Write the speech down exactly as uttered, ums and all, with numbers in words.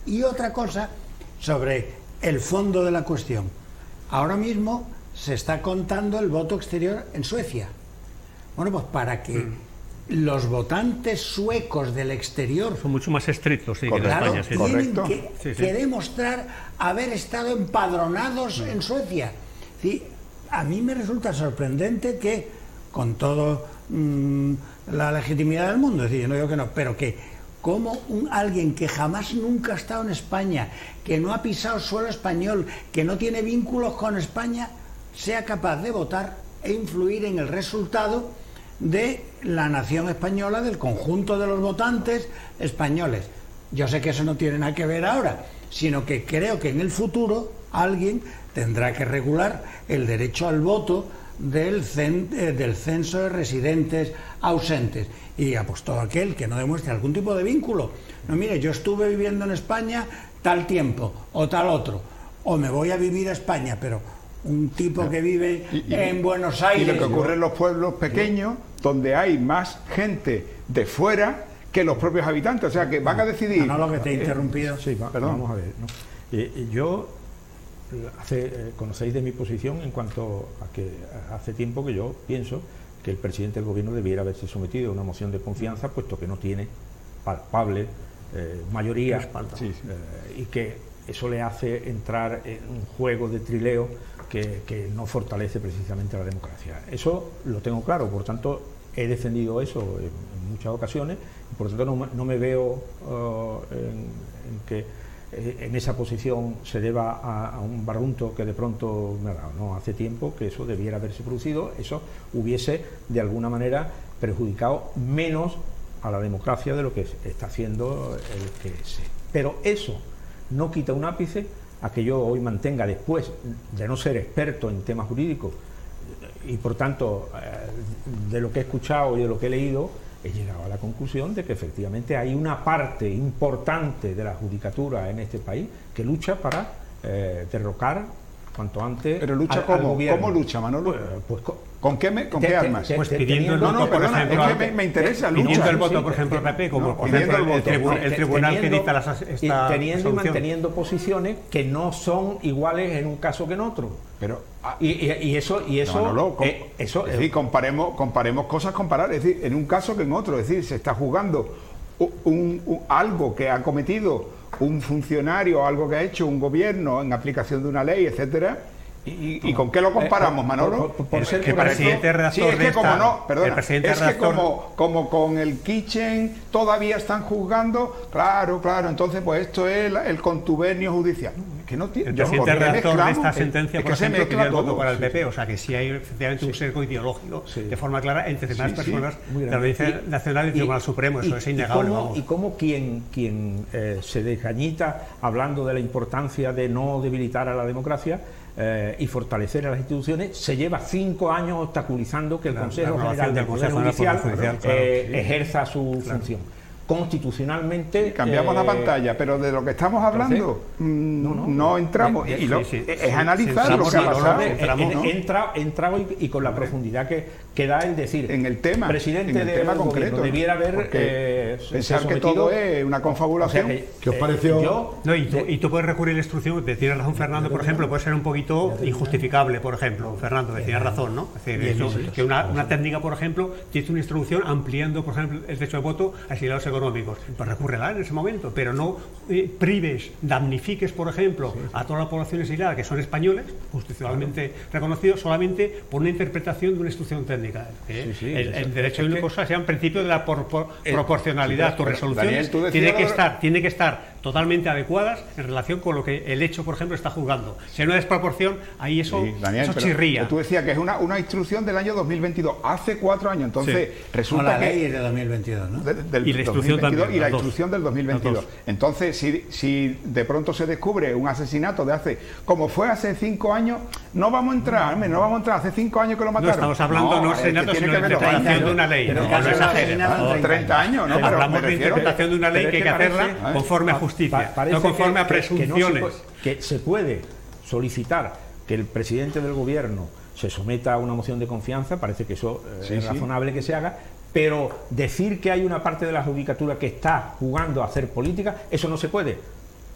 Y otra cosa sobre el fondo de la cuestión. Ahora mismo se está contando el voto exterior en Suecia. Bueno, pues para que mm. los votantes suecos del exterior son mucho más estrictos, sí, claro, que en España, sí. tienen Correcto. que, sí, sí. que demostrar haber estado empadronados mm. en Suecia. Sí, a mí me resulta sorprendente que, con toda mmm, la legitimidad del mundo, es decir, yo no digo que no, pero que como un, alguien que jamás nunca ha estado en España, que no ha pisado suelo español, que no tiene vínculos con España, sea capaz de votar e influir en el resultado de la nación española, del conjunto de los votantes españoles. Yo sé que eso no tiene nada que ver ahora, sino que creo que en el futuro alguien tendrá que regular el derecho al voto del, cen, eh, del censo de residentes ausentes. Y pues todo aquel que no demuestre algún tipo de vínculo. No, mire, yo estuve viviendo en España tal tiempo o tal otro, o me voy a vivir a España, pero un tipo que vive y, y, en Buenos Aires... Y lo que ocurre en los pueblos pequeños, ¿sí? donde hay más gente de fuera que los propios habitantes, o sea, que van a decidir... No, no, lo que te he interrumpido. Eh, sí, va, Perdón. Vamos a ver, ¿no? Eh, yo, hace, eh, conocéis de mi posición en cuanto a que hace tiempo que yo pienso que el presidente del gobierno debiera haberse sometido a una moción de confianza, puesto que no tiene palpable eh, mayoría, sí, sí. Eh, y que eso le hace entrar en un juego de trileo que, que no fortalece precisamente la democracia. Eso lo tengo claro, por tanto he defendido eso en, en muchas ocasiones, y por tanto no, no me veo uh, en, en que en esa posición se deba a, a un barrunto que de pronto me ha dado. No, hace tiempo que eso debiera haberse producido, eso hubiese de alguna manera perjudicado menos a la democracia de lo que está haciendo el que se. Pero eso no quita un ápice a que yo hoy mantenga, después de no ser experto en temas jurídicos y por tanto de lo que he escuchado y de lo que he leído, he llegado a la conclusión de que efectivamente hay una parte importante de la judicatura en este país que lucha para eh, derrocar cuanto antes. Pero lucha al, ¿cómo? al ¿Cómo lucha, Manolo? Pues, pues, ¿Con, ¿Con qué, me, con te, qué armas? Pues te, pidiendo el voto, no, no, por perdona, ejemplo, es que me, me interesa, lucha. pidiendo el voto, sí, por ejemplo, te, P P, como no, por ejemplo el, el, tribu el tribunal teniendo, que dicta las, esta teniendo solución. y manteniendo posiciones que no son iguales en un caso que en otro. Pero y, y, y eso y eso, no, no, no, eh, eso es decir, comparemos comparemos cosas comparar, es decir, en un caso que en otro, es decir, se está jugando un, un, un, algo que ha cometido un funcionario, algo que ha hecho un gobierno en aplicación de una ley, etcétera. ¿Y, y con qué lo comparamos, eh, Manolo? Por, por, por el, ser el presidente redactor sí, es que de como esta, no, perdona, el presidente es redactor... que como, como con el kitchen todavía están juzgando, claro, claro, entonces pues esto es el, el contubernio judicial. Que no tiene, el presidente no, redactor de esta es, sentencia, es por ejemplo, pidió el voto todo, para el P P, sí. O sea que sí hay efectivamente sí. un sesgo ideológico sí. de forma clara entre determinadas sí, personas sí, de la Audiencia Nacional y el Tribunal Supremo, eso y, es innegable. Y cómo, vamos. y cómo quien, quien eh, se desgañita hablando de la importancia de no debilitar a la democracia Eh, y fortalecer a las instituciones, se lleva cinco años obstaculizando que el la, Consejo la General del Poder Judicial, Judicial claro, eh, sí. ejerza su claro. función. Constitucionalmente... Sí, cambiamos eh, la pantalla, pero de lo que estamos hablando entonces, mmm, no, no, no entramos. Eh, y lo, sí, sí, es sí, analizar sí, lo que ha pasado. Entramos, ¿no? Entra, entra y, y con la profundidad que, que da el decir... En el tema, presidente en el del tema gobierno concreto. Debiera haber... Eh, pensar que todo es una confabulación. O sea, que, ¿Qué os pareció? Eh, yo, no, y, tú, y tú puedes recurrir a la instrucción, tiene razón Fernando, por ejemplo, puede ser un poquito injustificable, por ejemplo, Fernando, tiene razón, ¿no? Es decir, eso, que una, una técnica, por ejemplo, tiene una instrucción ampliando, por ejemplo, el derecho de voto a exiliados económicos. Pues recúrrela en ese momento, pero no eh, prives, damnifiques, por ejemplo, sí, sí. a toda la población exiliada que son españoles, constitucionalmente claro. reconocidos, solamente por una interpretación de una instrucción técnica. ¿eh? Sí, sí, el, el derecho a una cosa se llama el principio de la por, por, el, proporcionalidad. Sí, tu resolución tiene que estar, tiene que estar totalmente adecuadas en relación con lo que el hecho, por ejemplo, está juzgando. Si hay una desproporción, ahí eso, sí, Daniel, eso pero, chirría. Pero tú decías que es una, una instrucción del año dos mil veintidós, hace cuatro años, entonces sí. resulta no, la que... ley es de dos mil veintidós, ¿no? De, del y la instrucción también. Y la instrucción del dos mil veintidós. Entonces, si, si de pronto se descubre un asesinato de hace... Como fue hace cinco años, no vamos a entrar, no vamos a entrar. Hace cinco años que lo mataron. No, estamos hablando no, no asesinato, sino de interpretación de una ley. Pero no, no, no exageres. treinta años, ¿no? Pero hablamos de interpretación de una ley que hay que hacerla conforme a justicia, no conforme a presunciones. Que se puede solicitar que el presidente del gobierno se someta a una moción de confianza, parece que eso eh, sí, es razonable sí. que se haga, pero decir que hay una parte de la judicatura que está jugando a hacer política, eso no se puede,